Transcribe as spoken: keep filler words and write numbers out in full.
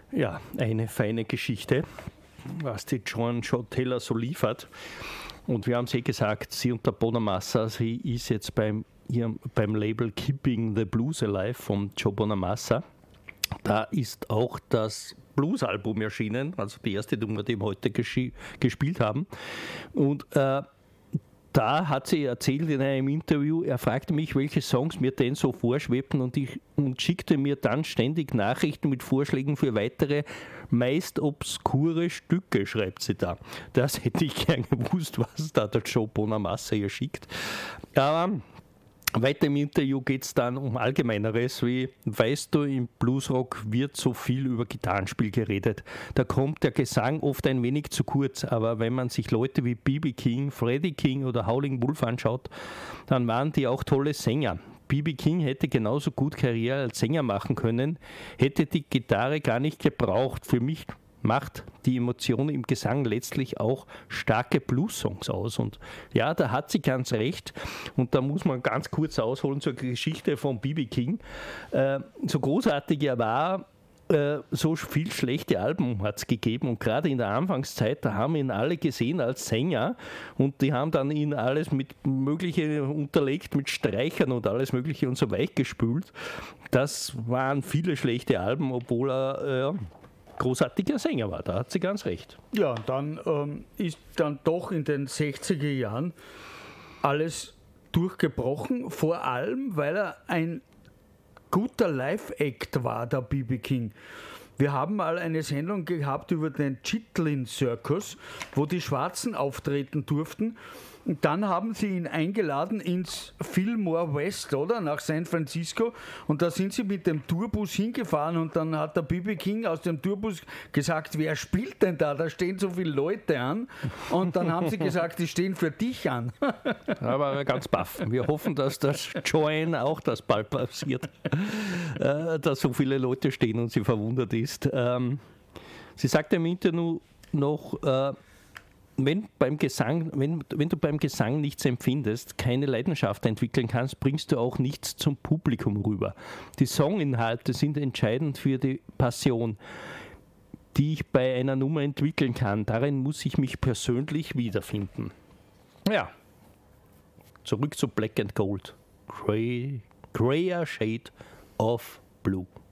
Ja, eine feine Geschichte, was die Joan Taylor so liefert. Und wir haben es eh gesagt, sie und der Bonamassa, sie ist jetzt beim, ihrem, beim Label Keeping the Blues Alive von Joe Bonamassa. Da ist auch das Blues-Album erschienen, also die erste Nummer, die wir heute geschi- gespielt haben. Und äh, da hat sie erzählt in einem Interview, er fragte mich, welche Songs mir denn so vorschwebten und, ich, und schickte mir dann ständig Nachrichten mit Vorschlägen für weitere, meist obskure Stücke, schreibt sie da. Das hätte ich gern gewusst, was da der Joe Bonamassa ihr schickt. Aber weiter im Interview geht es dann um Allgemeineres, wie, weißt du, im Bluesrock wird so viel über Gitarrenspiel geredet. Da kommt der Gesang oft ein wenig zu kurz, aber wenn man sich Leute wie B B King, Freddie King oder Howlin' Wolf anschaut, dann waren die auch tolle Sänger. B B King hätte genauso gut Karriere als Sänger machen können, hätte die Gitarre gar nicht gebraucht. Für mich macht die Emotion im Gesang letztlich auch starke Blues-Songs aus. Und ja, da hat sie ganz recht. Und da muss man ganz kurz ausholen zur Geschichte von B B King. Äh, so großartig er war, äh, so viel schlechte Alben hat es gegeben. Und gerade in der Anfangszeit, da haben ihn alle gesehen als Sänger. Und die haben dann ihn alles mit Mögliche unterlegt, mit Streichern und alles Mögliche und so weichgespült. Das waren viele schlechte Alben, obwohl er... Äh, großartiger Sänger war, da hat sie ganz recht. Ja, dann ähm, ist dann doch in den sechziger Jahren alles durchgebrochen, vor allem, weil er ein guter Live-Act war, der B B King. Wir haben mal eine Sendung gehabt über den Chitlin Circus, wo die Schwarzen auftreten durften. Und dann haben sie ihn eingeladen ins Fillmore West, oder? Nach San Francisco. Und da sind sie mit dem Tourbus hingefahren und dann hat der B B King aus dem Tourbus gesagt, wer spielt denn da? Da stehen so viele Leute an. Und dann haben sie gesagt, die stehen für dich an. Aber ganz baff. Wir hoffen, dass das Joan auch das bald passiert. äh, dass so viele Leute stehen und sie verwundert ist. Ähm, sie sagte im Interview noch, äh, Wenn, beim Gesang, wenn, wenn du beim Gesang nichts empfindest, keine Leidenschaft entwickeln kannst, bringst du auch nichts zum Publikum rüber. Die Songinhalte sind entscheidend für die Passion, die ich bei einer Nummer entwickeln kann. Darin muss ich mich persönlich wiederfinden. Ja, zurück zu Black and Gold. Grey, grayer Shade of Blue.